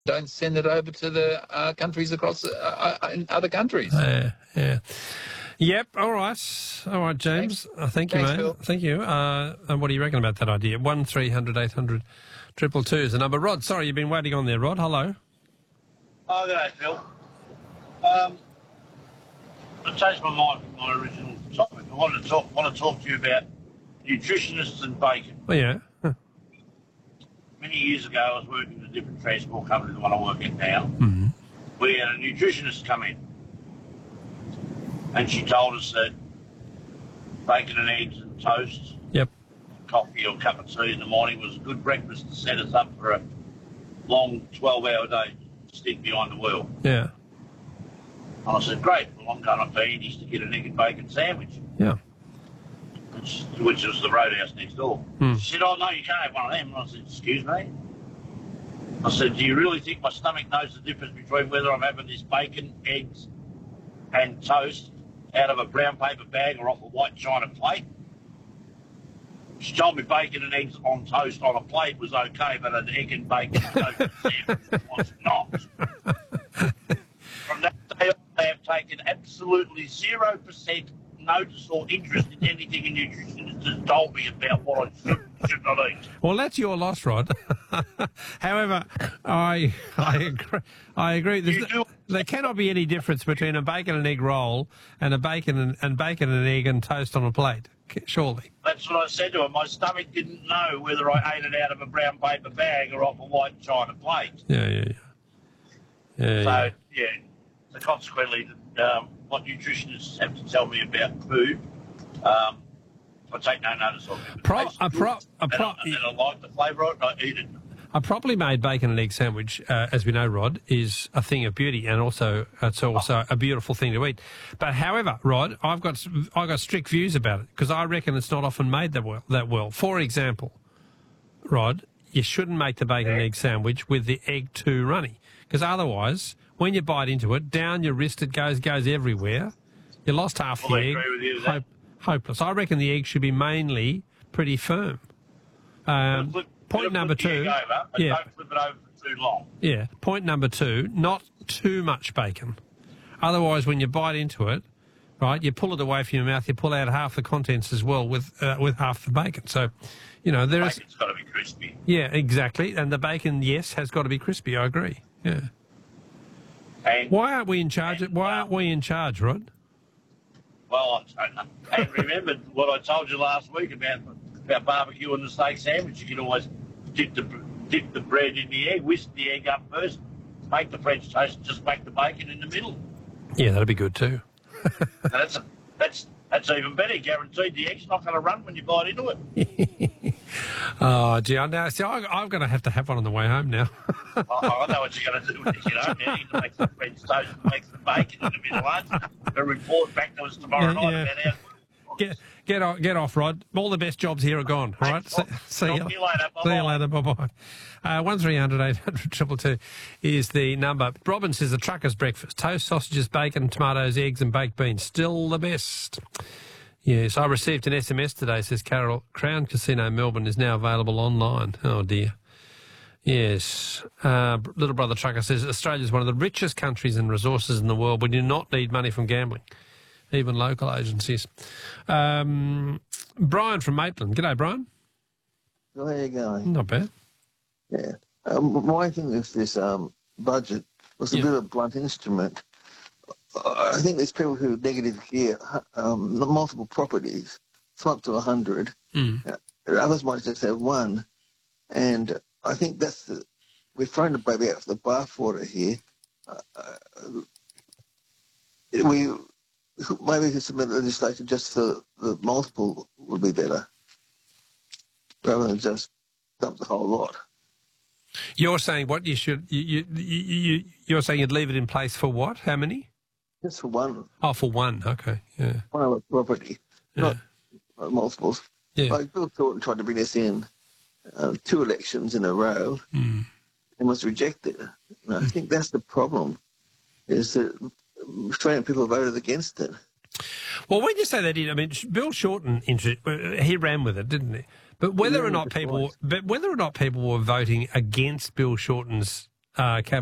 don't send it over to the countries across in other countries. Yeah. Yep. All right, James. Thank you, Thanks, mate. Phil. Thank you. And what do you reckon about that idea? 1300 800 222 is the number. Rod, sorry, you've been waiting on there. Rod, hello. Oh, good day, Phil. I changed my mind from my original topic. I want to talk to you about nutritionists and bacon. Oh, yeah. Huh. Many years ago, I was working at a different transport company than the one I work at now. Mm-hmm. We had a nutritionist come in, and she told us that bacon and eggs and toast, Yep. coffee or a cup of tea in the morning was a good breakfast to set us up for a long 12-hour day stint behind the wheel. Yeah. And I said, great, well, I'm going up to Andy's to get an egg and bacon sandwich, Yeah. which was the roadhouse next door. She said, oh, no, you can't have one of them. And I said, excuse me? I said, do you really think my stomach knows the difference between whether I'm having this bacon, eggs and toast out of a brown paper bag or off a white china plate? She told me bacon and eggs on toast on a plate was okay, but an egg and bacon toast sandwich was not. From that day on, I have taken absolutely 0% notice or interest in anything a nutritionist has told me about what I should not eat. Well, that's your loss, Rod. However, I agree. There cannot be any difference between a bacon and egg roll and a bacon and egg and toast on a plate. Surely. That's what I said to her. My stomach didn't know whether I ate it out of a brown paper bag or off a white china plate. Yeah. So consequently, what nutritionists have to tell me about food, I take no notice of it. I like the flavour of it, I eat it. A properly made bacon and egg sandwich, as we know, Rod, is a thing of beauty, and it's also a beautiful thing to eat. But however, Rod, I've got strict views about it because I reckon it's not often made that well. For example, Rod, you shouldn't make the bacon and egg sandwich with the egg too runny, because otherwise, when you bite into it, down your wrist it goes everywhere. You lost half the egg. Agree with you with that. Hopeless. I reckon the egg should be mainly pretty firm. Point number two. Don't flip it over for too long. Yeah. Point number two, not too much bacon. Otherwise, when you bite into it, right, you pull it away from your mouth, you pull out half the contents as well with half the bacon. So, Bacon's got to be crispy. Yeah, exactly. And the bacon, yes, has got to be crispy. I agree. Yeah. And why aren't we in charge? Rod? Well, I haven't remembered what I told you last week about barbecuing the steak sandwich. You can always dip the bread in the egg, whisk the egg up first, make the French toast, and just make the bacon in the middle. Yeah, that'd be good too. That's even better. Guaranteed the egg's not going to run when you bite into it. Oh, gee, I'm going to have one on the way home now. I know what you're going to do with this. You need to make some French toast and make some bacon in the middle lunch and report back to us tomorrow night about how... Get off, Rod. All the best jobs here are gone. All right. See you later. Bye-bye. See you later. Bye-bye. 1300 800 222 is the number. Robin says the trucker's breakfast: toast, sausages, bacon, tomatoes, eggs, and baked beans. Still the best. Yes, I received an SMS today. Says Carol, Crown Casino Melbourne is now available online. Oh dear. Yes. Little brother trucker says Australia is one of the richest countries and resources in the world. We do not need money from gambling, even local agencies. Brian from Maitland. G'day, Brian. How are you going? Not bad. Yeah. My thing with this budget was a bit of a blunt instrument. I think there's people who negative gear multiple properties, some up to 100. Others might just have one. And I think we're throwing the baby out for the bathwater here. Maybe if you submit legislation just for the multiple would be better, rather than just dump the whole lot. You're saying what you should? You're saying you'd leave it in place for what? How many? Just for one. Oh, for one. Okay. Yeah. One other property, not multiples. Yeah. Like Bill Thornton tried to bring this in 2 elections in a row and was rejected. And I think that's the problem, is that Australian people voted against it. Well, when you say that, I mean, Bill Shorten, he ran with it, didn't he? But whether or not people were voting against Bill Shorten's cabinet